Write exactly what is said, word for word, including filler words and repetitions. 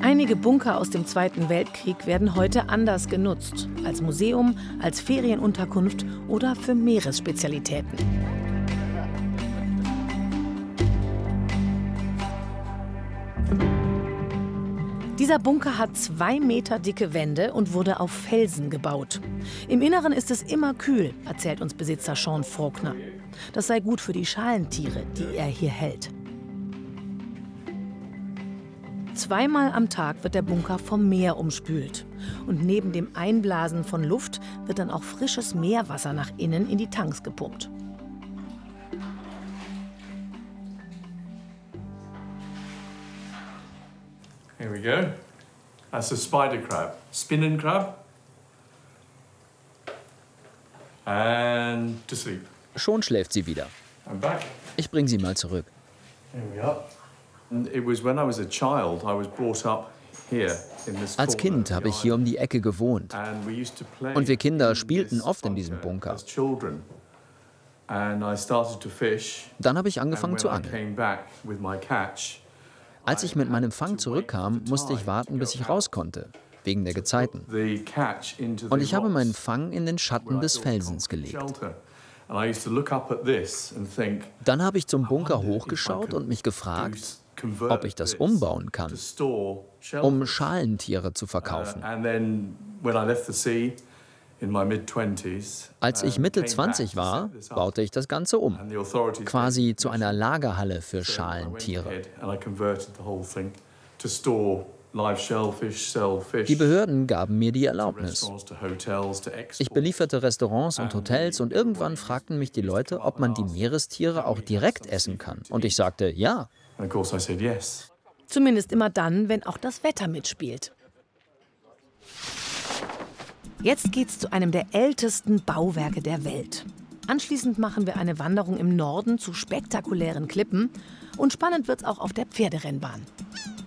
Einige Bunker aus dem Zweiten Weltkrieg werden heute anders genutzt. Als Museum, als Ferienunterkunft oder für Meeresspezialitäten. Dieser Bunker hat zwei Meter dicke Wände und wurde auf Felsen gebaut. Im Inneren ist es immer kühl, erzählt uns Besitzer Sean Faulkner. Das sei gut für die Schalentiere, die er hier hält. Zweimal am Tag wird der Bunker vom Meer umspült. Und neben dem Einblasen von Luft wird dann auch frisches Meerwasser nach innen in die Tanks gepumpt. Here we go. That's a spider crab, spinning crab. And to sleep. Schon schläft sie wieder. I'm back. Ich bringe sie mal zurück. Here we are. And it was when I was a child, I was brought up here in this corner. Als Kind habe ich hier um die Ecke gewohnt. And we used to play Und wir Kinder spielten in this oft in diesem bunker Bunker. as children. And I started to fish. Dann habe ich angefangen And zu when I angeln. came back with my catch, Als ich mit meinem Fang zurückkam, musste ich warten, bis ich raus konnte, wegen der Gezeiten. the catch into the Und ich habe meinen rocks Fang in den Schatten des Felsens gelegt. shelter. And I used to look up at this and think, Dann habe ich zum Bunker hochgeschaut und mich gefragt, ob ich das umbauen kann, um Schalentiere zu verkaufen. And then when I left the sea in my mid twenties, Als ich Mitte zwanzig war, baute ich das Ganze um, and the authorities quasi zu einer Lagerhalle für Schalentiere. and I converted the whole thing to store live shellfish, sell fish. Die Behörden gaben mir die Erlaubnis. Restaurants to hotels to export. Ich belieferte Restaurants und Hotels und irgendwann fragten mich die Leute, ob man die Meerestiere auch direkt essen kann. Und ich sagte, ja. And of course I said yes. Zumindest immer dann, wenn auch das Wetter mitspielt. Jetzt geht's zu einem der ältesten Bauwerke der Welt. Anschließend machen wir eine Wanderung im Norden zu spektakulären Klippen. Und spannend wird's auch auf der Pferderennbahn.